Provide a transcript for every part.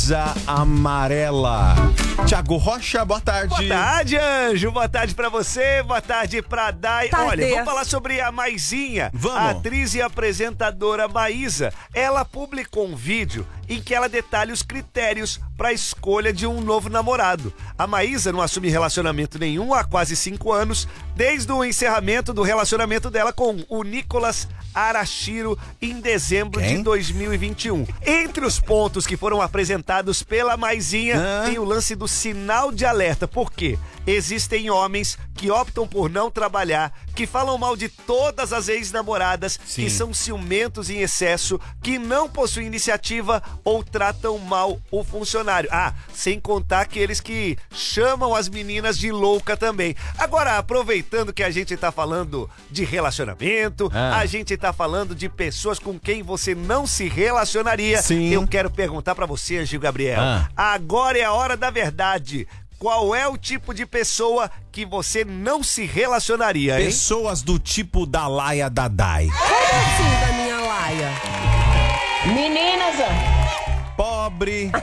Amarela. Tiago Rocha, boa tarde. Boa tarde, Anjo. Boa tarde pra você, boa tarde pra Dai. Olha, vamos falar sobre a Maisinha. Vamos. A atriz e apresentadora Maísa. Ela publicou um vídeo em que ela detalha os critérios para a escolha de um novo namorado. A Maísa não assume relacionamento nenhum há quase 5 anos, desde o encerramento do relacionamento dela com o Nicolas Arashiro em dezembro de 2021. Entre os pontos que foram apresentados pela Maisinha, tem o lance do sinal de alerta. Por quê? Existem homens que optam por não trabalhar, que falam mal de todas as ex-namoradas, que são ciumentos em excesso, que não possuem iniciativa ou tratam mal o funcionário. Sem contar aqueles que chamam as meninas de louca também. Agora, aproveitando que a gente tá falando de relacionamento, a gente tá falando de pessoas com quem você não se relacionaria, eu quero perguntar pra você, Gil Gabriel. Agora é a hora da verdade. Qual é o tipo de pessoa que você não se relacionaria, hein? Pessoas do tipo da Laia da Dai. Como assim da minha Laia? Meninas, pobre,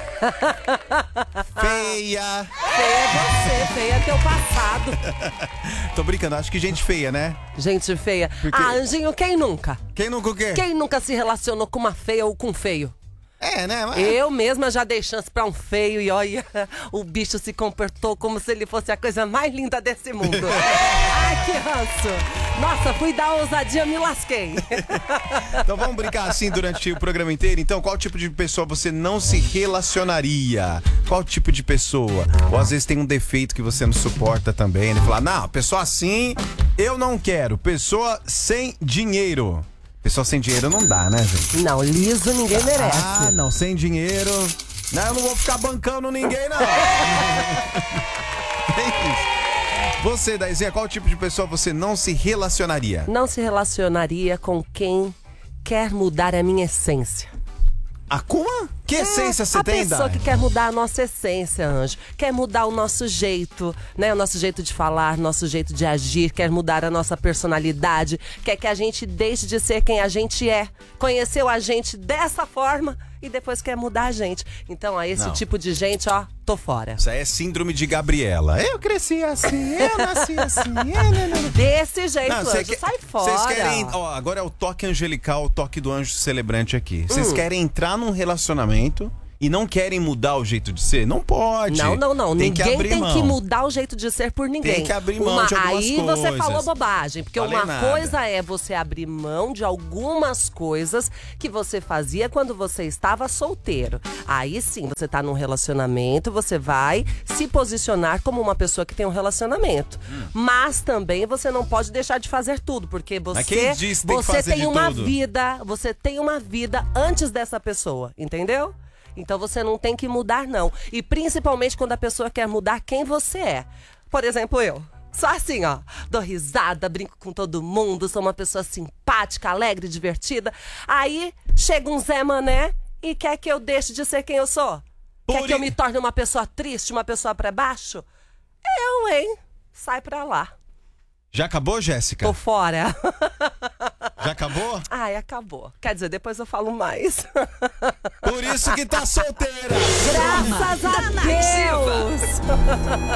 feia. Feia é você, feia é teu passado. Tô brincando, acho que gente feia, né? Gente feia. Porque... Anjinho, quem nunca? Quem nunca o quê? Quem nunca se relacionou com uma feia ou com um feio? Né? Mas... Eu mesma já dei chance pra um feio e olha, o bicho se comportou como se ele fosse a coisa mais linda desse mundo. Ai, que ranço. Nossa, fui dar ousadia, me lasquei. Então vamos brincar assim durante o programa inteiro? Então, qual tipo de pessoa você não se relacionaria? Qual tipo de pessoa? Ou às vezes tem um defeito que você não suporta também, né? Falar, não, pessoa assim, eu não quero. Pessoa sem dinheiro. Pessoa sem dinheiro não dá, né, gente? Não, liso ninguém merece. Não, sem dinheiro. Não, eu não vou ficar bancando ninguém, não. É isso. Você, Daizinha, qual tipo de pessoa você não se relacionaria? Não se relacionaria com quem quer mudar a minha essência. Como? Que essência você tem, Dai? A pessoa que quer mudar a nossa essência, Anjo. Quer mudar o nosso jeito, né? O nosso jeito de falar, nosso jeito de agir. Quer mudar a nossa personalidade. Quer que a gente deixe de ser quem a gente é. Conheceu a gente dessa forma e depois quer mudar a gente. Então, esse tipo de gente, tô fora. Isso aí é síndrome de Gabriela. Eu cresci assim, eu nasci assim. Desse jeito, Anjo, sai fora. Vocês querem... agora é o toque angelical, o toque do anjo celebrante aqui. Vocês querem entrar num relacionamento e não querem mudar o jeito de ser? Não pode. Não. Ninguém tem que mudar o jeito de ser por ninguém. Tem que abrir mão de algumas coisas. Aí você falou bobagem. Porque coisa é você abrir mão de algumas coisas que você fazia quando você estava solteiro. Aí sim, você tá num relacionamento, você vai se posicionar como uma pessoa que tem um relacionamento. Mas também você não pode deixar de fazer tudo. Porque você tem uma vida. Você tem uma vida antes dessa pessoa, entendeu? Então você não tem que mudar, não. E principalmente quando a pessoa quer mudar quem você é. Por exemplo, eu. Só assim, dou risada, brinco com todo mundo, sou uma pessoa simpática, alegre, divertida. Aí chega um Zé Mané e quer que eu deixe de ser quem eu sou? Quer que eu me torne uma pessoa triste, uma pessoa pra baixo? Sai pra lá. Já acabou, Jéssica? Tô fora. Já acabou? Acabou. Quer dizer, depois eu falo mais. Por isso que tá solteira. Graças a Deus.